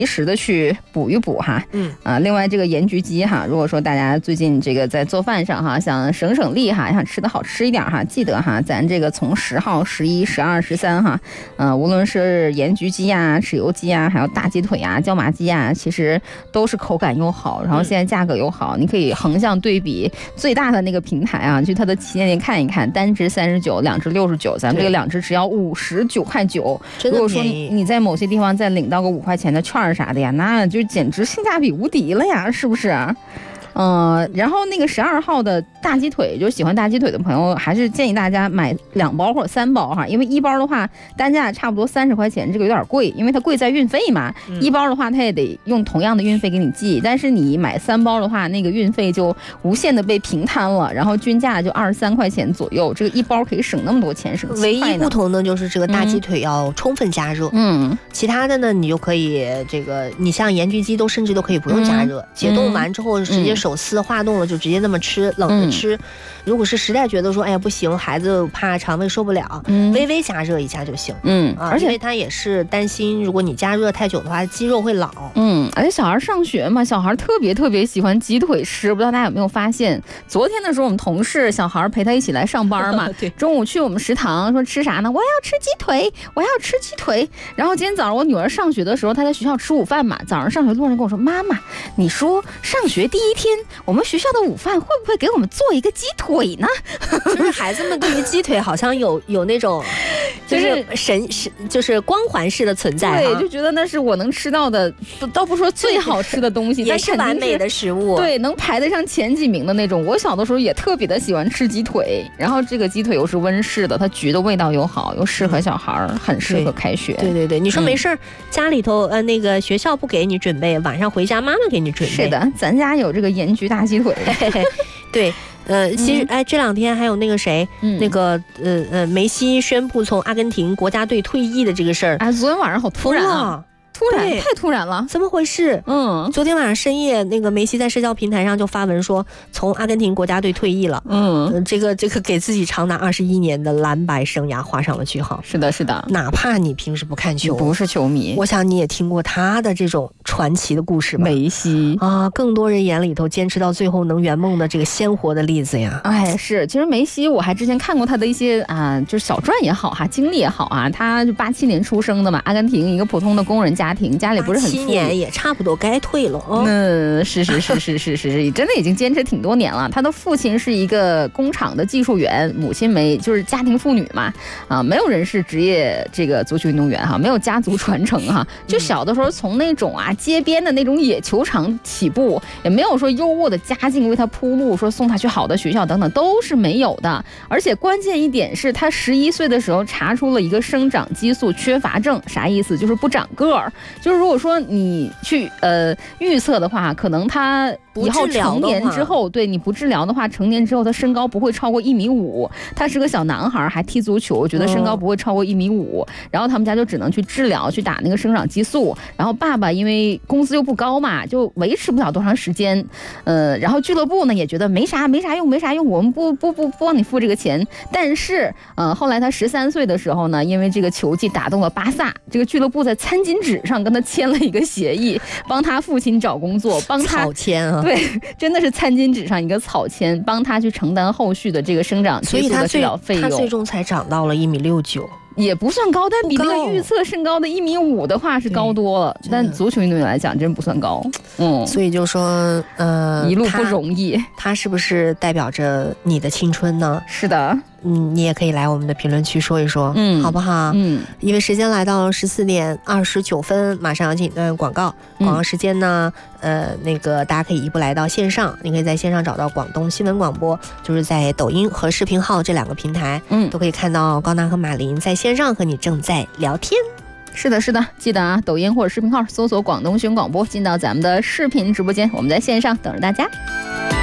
及时的去补一补哈。另外这个盐焗鸡哈，如果说大家最近这个在做饭上哈，想省省力哈，想吃的好吃一点哈，记得哈，咱这个从10号、11、12、13哈，无论是盐焗鸡啊、豉油鸡啊，还有大鸡腿啊、椒麻鸡啊，其实都是口感又好，然后现在价格又好，你可以横向对比最大的那个平台啊，去它的旗舰店看一看，单只39，两只69，咱们这个两只只要59块9。如果说你在某些地方再领到个5块钱的券啥的呀，那就简直性价比无敌了呀，是不是？然后那个12号的大鸡腿，就喜欢大鸡腿的朋友，还是建议大家买2包或者3包哈，因为1包的话单价差不多30块钱，这个有点贵，因为它贵在运费嘛。1包的话，它也得用同样的运费给你寄，但是你买3包的话，那个运费就无限的被平摊了，然后均价就23块钱左右，这个1包可以省那么多钱，省7块呢。 唯一不同的就是这个大鸡腿要充分加热，其他的呢你就可以这个，你像盐焗鸡甚至都可以不用加热，解冻完之后直接手撕化冻了，就直接那么吃，冷着吃。如果是实在觉得说哎呀不行，孩子怕肠胃受不了，微微加热一下就行。而且他也是担心，如果你加热太久的话，鸡肉会老。 而且小孩上学嘛，小孩特别喜欢鸡腿吃，不知道大家有没有发现？昨天的时候，我们同事小孩陪他一起来上班嘛，中午去我们食堂说吃啥呢？我要吃鸡腿，我要吃鸡腿。然后今天早上我女儿上学的时候，她在学校吃午饭嘛，早上上学路上跟我说，妈妈，你说上学第一天，我们学校的午饭会不会给我们做一个鸡腿呢？ 就是孩子们对于鸡腿好像有那种就是就是光环式的存在， 对，就觉得那是我能吃到的，倒不说最好吃的东西， 也是完美的食物， 对，能排得上前几名的那种。我小的时候也特别的喜欢吃鸡腿，然后这个鸡腿又是温室的，它焗的味道又好，又适合小孩，很适合开学。 对，你说没事家里头那个学校不给你准备，晚上回家妈妈给你准备。 是的，咱家有这个盐焗大鸡腿。 对。其实这2天还有那个谁，那个梅西宣布从阿根廷国家队退役的这个事儿昨天晚上好突然啊。太突然了， 怎么回事？昨天晚上深夜，那个梅西在社交平台上就发文说，从阿根廷国家队退役了。这个给自己长达21年的蓝白生涯画上了句号。 是的， 哪怕你平时不看球， 不是球迷， 我想你也听过他的这种传奇的故事吧？ 梅西啊，更多人眼里头坚持到最后能圆梦的这个鲜活的例子呀。 是，其实梅西我还之前看过他的一些就是小传也好哈，经历也好啊，他就87年出生的嘛，阿根廷一个普通的工人家庭，家里不是很富裕，7 年也差不多该退了。 是，真的已经坚持挺多年了。他的父亲是一个工厂的技术员，母亲就是家庭妇女嘛，没有人是职业这个足球运动员哈，没有家族传承哈，就小的时候从那种街边的那种野球场起步，也没有说优渥的家境为他铺路，说送他去好的学校等等都是没有的。而且关键一点是他11岁的时候查出了一个生长激素缺乏症，啥意思？就是不长个儿。就是如果说你去预测的话，可能他以后成年之后，对你不治疗的话，成年之后他身高不会超过1.5米。他是个小男孩，还踢足球，我觉得身高不会超过1.5米。然后他们家就只能去治疗，去打那个生长激素。然后爸爸因为工资又不高嘛，就维持不了多长时间。然后俱乐部呢也觉得没啥用，我们不帮你付这个钱。但是后来他13岁的时候呢，因为这个球技打动了巴萨，这个俱乐部在餐巾纸上跟他签了一个协议，帮他父亲找工作，帮他草签啊， 对，真的是餐巾纸上一个草签，帮他去承担后续的这个生长激素的治疗费用。 他最终才长到了1.69米。 也不算高，但比那个预测身高的1.5米的话是高多了。但足球运动员来讲，真不算高。 所以就说， 一路不容易。 他是不是代表着你的青春呢？ 是的。 你也可以来我们的评论区说一说，好不好？因为时间来到14点29分，马上要进一段广告。广告时间呢，那个大家可以移步来到线上，你可以在线上找到广东新闻广播，就是在抖音和视频号这2个平台，都可以看到高娜和马林在线上和你正在聊天。 是的，记得抖音或者视频号搜索广东新闻广播，进到咱们的视频直播间，我们在线上等着大家。